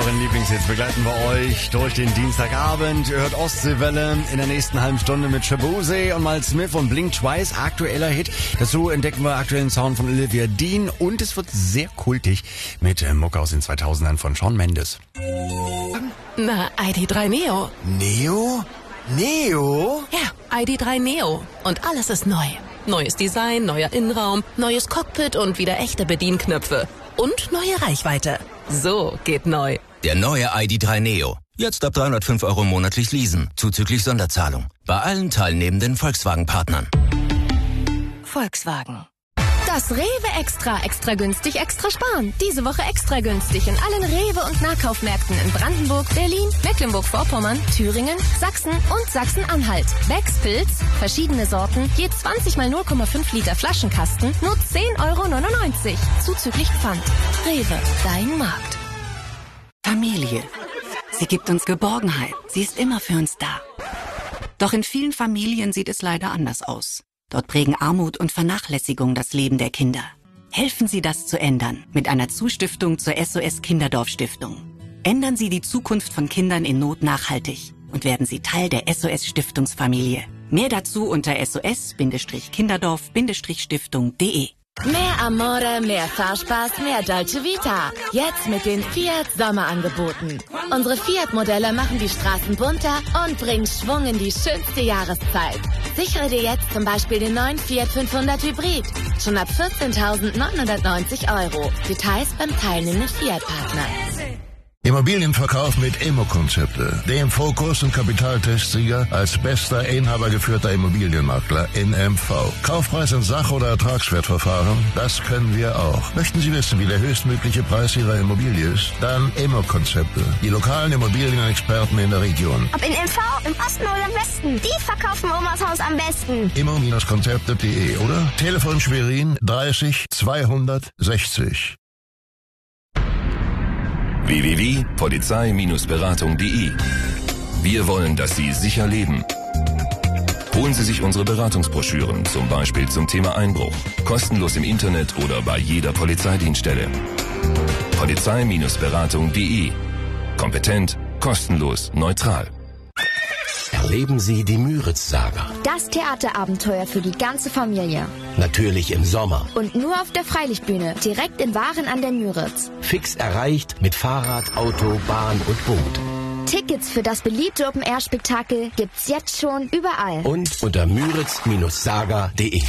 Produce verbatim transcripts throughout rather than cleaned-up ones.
euren Lieblingshits begleiten wir euch durch den Dienstagabend. Ihr hört Ostseewelle in der nächsten halben Stunde mit Shaboozey und Mal Smith und Blink Twice, aktueller Hit. Dazu entdecken wir aktuellen Sound von Olivia Dean und es wird sehr kultig mit Mucke aus den zweitausendern von Shawn Mendes. Na, I D drei Neo. Neo? Neo? Ja, I D drei Neo. Und alles ist neu. Neues Design, neuer Innenraum, neues Cockpit und wieder echte Bedienknöpfe. Und neue Reichweite. So geht neu. Der neue I D drei Neo. Jetzt ab dreihundertfünf Euro monatlich leasen, zuzüglich Sonderzahlung. Bei allen teilnehmenden Volkswagen-Partnern. Volkswagen. Das Rewe Extra, extra günstig, extra sparen. Diese Woche extra günstig in allen Rewe- und Nahkaufmärkten in Brandenburg, Berlin, Mecklenburg-Vorpommern, Thüringen, Sachsen und Sachsen-Anhalt. Becks Pilz, verschiedene Sorten, je zwanzig mal null Komma fünf Liter Flaschenkasten, nur zehn Euro neunundneunzig. Zuzüglich Pfand. Rewe, dein Markt. Familie. Sie gibt uns Geborgenheit. Sie ist immer für uns da. Doch in vielen Familien sieht es leider anders aus. Dort prägen Armut und Vernachlässigung das Leben der Kinder. Helfen Sie, das zu ändern mit einer Zustiftung zur S O S Kinderdorf Stiftung. Ändern Sie die Zukunft von Kindern in Not nachhaltig und werden Sie Teil der S O S Stiftungsfamilie. Mehr dazu unter S O S Kinderdorf Stiftung punkt de. Mehr Amore, mehr Fahrspaß, mehr Dolce Vita. Jetzt mit den Fiat Sommerangeboten. Unsere Fiat-Modelle machen die Straßen bunter und bringen Schwung in die schönste Jahreszeit. Sichere dir jetzt zum Beispiel den neuen Fiat fünfhundert Hybrid. Schon ab vierzehntausendneunhundertneunzig Euro. Details beim teilnehmenden Fiat-Partner. Immobilienverkauf mit Immo-Konzepte. Dem Fokus- und Kapitaltestsieger als bester inhabergeführter Immobilienmakler in M V. Kaufpreis in Sach- oder Ertragswertverfahren, das können wir auch. Möchten Sie wissen, wie der höchstmögliche Preis Ihrer Immobilie ist? Dann Immo-Konzepte. Die lokalen Immobilienexperten in der Region. Ob in M V, im Osten oder im Westen, die verkaufen Omas Haus am besten. Immo-Konzepte punkt de oder Telefon Schwerin dreißig zweihundertsechzig. w w w punkt polizei Beratung punkt de. Wir wollen, dass Sie sicher leben. Holen Sie sich unsere Beratungsbroschüren, zum Beispiel zum Thema Einbruch, kostenlos im Internet oder bei jeder Polizeidienststelle. Polizei Beratung punkt de. Kompetent, kostenlos, neutral. Erleben Sie die Müritz-Saga. Das Theaterabenteuer für die ganze Familie. Natürlich im Sommer. Und nur auf der Freilichtbühne, direkt in Waren an der Müritz. Fix erreicht mit Fahrrad, Auto, Bahn und Boot. Tickets für das beliebte Open-Air-Spektakel gibt's jetzt schon überall. Und unter müritz Saga punkt de.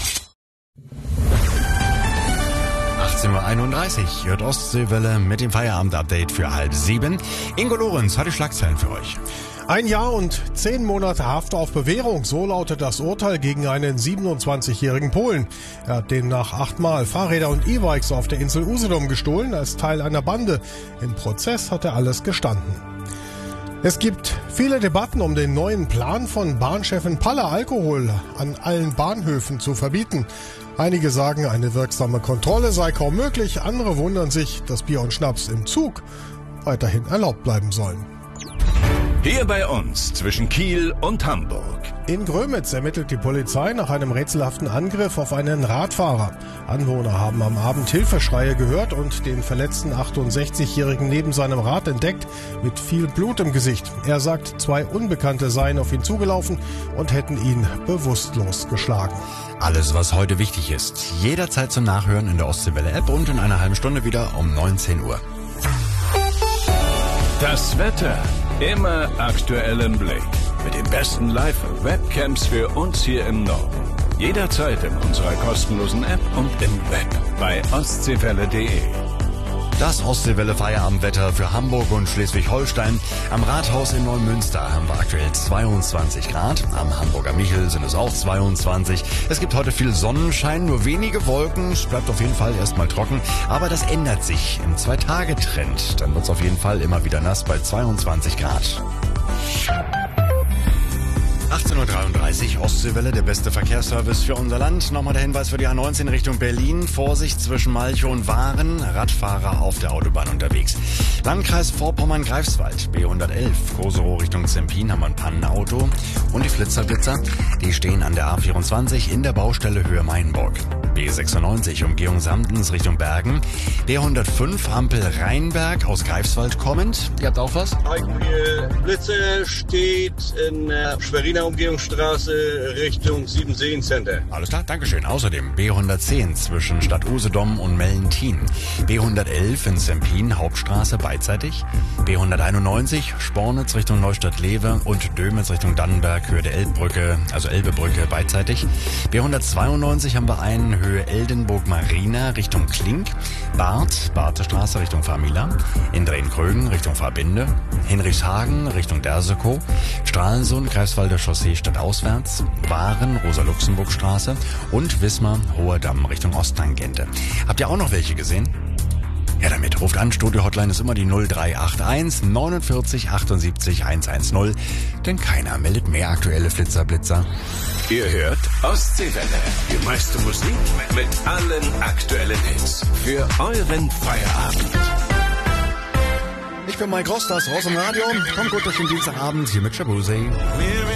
achtzehn Uhr einunddreißig, hört Ostseewelle mit dem Feierabend-Update für halb sieben. Ingo Lorenz hat die Schlagzeilen für euch. Ein Jahr und zehn Monate Haft auf Bewährung, so lautet das Urteil gegen einen siebenundzwanzigjährigen Polen. Er hat demnach achtmal Fahrräder und E-Bikes auf der Insel Usedom gestohlen, als Teil einer Bande. Im Prozess hat er alles gestanden. Es gibt viele Debatten um den neuen Plan von Bahnchefin Palle, Alkohol an allen Bahnhöfen zu verbieten. Einige sagen, eine wirksame Kontrolle sei kaum möglich, andere wundern sich, dass Bier und Schnaps im Zug weiterhin erlaubt bleiben sollen. Hier bei uns zwischen Kiel und Hamburg. In Grömitz ermittelt die Polizei nach einem rätselhaften Angriff auf einen Radfahrer. Anwohner haben am Abend Hilfeschreie gehört und den verletzten achtundsechzigjährigen neben seinem Rad entdeckt, mit viel Blut im Gesicht. Er sagt, zwei Unbekannte seien auf ihn zugelaufen und hätten ihn bewusstlos geschlagen. Alles, was heute wichtig ist, jederzeit zum Nachhören in der Ostseewelle-App und in einer halben Stunde wieder um neunzehn Uhr. Das Wetter immer aktuell im Blick. Mit den besten Live- und Webcams für uns hier im Norden. Jederzeit in unserer kostenlosen App und im Web bei ostseewelle punkt de. Das Ostseewelle-Feierabendwetter für Hamburg und Schleswig-Holstein. Am Rathaus in Neumünster haben wir aktuell zweiundzwanzig Grad. Am Hamburger Michel sind es auch zweiundzwanzig. Es gibt heute viel Sonnenschein, nur wenige Wolken. Es bleibt auf jeden Fall erstmal trocken. Aber das ändert sich im Zwei-Tage-Trend. Dann wird es auf jeden Fall immer wieder nass bei zweiundzwanzig Grad. achtzehn Uhr dreiunddreißig, Ostseewelle, der beste Verkehrsservice für unser Land. Nochmal der Hinweis für die A neunzehn Richtung Berlin. Vorsicht zwischen Malchow und Waren. Radfahrer auf der Autobahn unterwegs. Landkreis Vorpommern-Greifswald, B hundertelf. Koserow Richtung Zempin haben wir ein Pannenauto. Und die Flitzerblitzer, die stehen an der A vierundzwanzig in der Baustelle Höhe Mainburg. B sechsundneunzig Umgehung Samtens Richtung Bergen. B hundertfünf Ampel Rheinberg aus Greifswald kommend. Ihr habt auch was? Blitze steht in der Schweriner Umgehungsstraße Richtung Siebenseen Center. Alles klar, Dankeschön. Außerdem B hundertzehn zwischen Stadt Usedom und Mellentin. B hundertelf in Sempin Hauptstraße beidseitig. B hunderteinundneunzig Spornitz Richtung Neustadt-Lewe und Dömitz Richtung Dannenberg Höhe der Elbbrücke, also Elbebrücke beidseitig. B hundertzweiundneunzig haben wir einen Höhe Eldenburg-Marina Richtung Klink. Barth, Barthestraße Richtung Famila. In Drehn-Krögen Richtung Verbinde. Hinrichshagen Richtung Dersekow. Stralsund, Greifswalder Chaussee stadtauswärts. Waren, Rosa-Luxemburg-Straße. Und Wismar, Hoher Damm Richtung Osttangente. Habt ihr auch noch welche gesehen? Ja, damit ruft an. Studio-Hotline ist immer die null drei acht eins neunundvierzig achtundsiebzig hundertzehn. Denn keiner meldet mehr aktuelle Flitzer-Blitzer. Ihr hört Ostseewelle. Die meiste Musik mit allen aktuellen Hits. Für euren Feierabend. Ich bin Mike Ross, das Ross im Radio. Kommt gut durch den Dienstagabend hier mit Shabuzi.